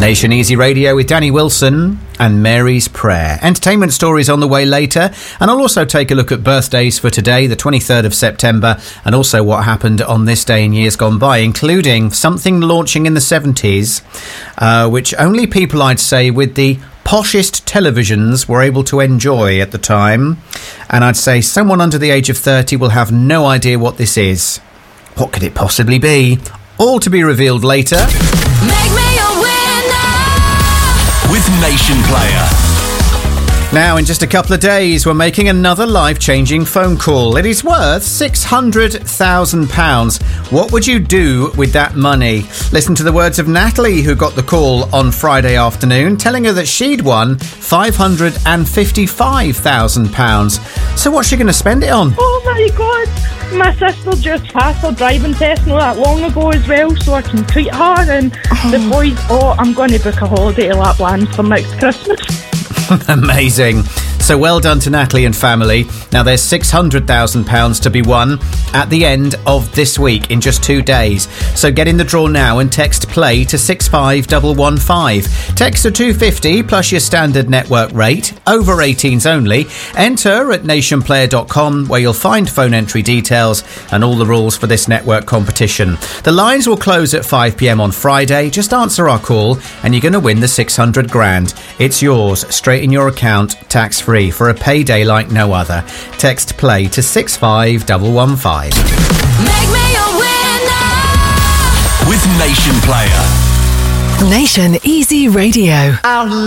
Nation Easy Radio with Danny Wilson and Mary's Prayer. Entertainment stories on the way later, and I'll also take a look at birthdays for today, the 23rd of September, and also what happened on this day in years gone by, including something launching in the 70s, which only people, I'd say, with the poshest televisions were able to enjoy at the time. And I'd say someone under the age of 30 will have no idea what this is. What could it possibly be? All to be revealed later. Make me a winner with Nation Player. Now, in just a couple of days, we're making another life-changing phone call. It is worth £600,000. What would you do with that money? Listen to the words of Natalie, who got the call on Friday afternoon, telling her that she'd won £555,000. So what's she going to spend it on? Oh my God! My sister just passed her driving test not that long ago as well, so I can treat her and the boys. Oh, I'm going to book a holiday to Lapland for next Christmas. Amazing. So well done to Natalie and family. Now there's £600,000 to be won at the end of this week in just 2 days. So get in the draw now and text play to 65115. Text to 250 plus your standard network rate. Over 18s only. Enter at nationplayer.com where you'll find phone entry details and all the rules for this network competition. The lines will close at 5 p.m. on Friday. Just answer our call and you're going to win the 600 grand. It's yours, straight in your account, tax-free, for a payday like no other. Text play to 65115. Make me a winner with Nation Player. Nation Easy Radio.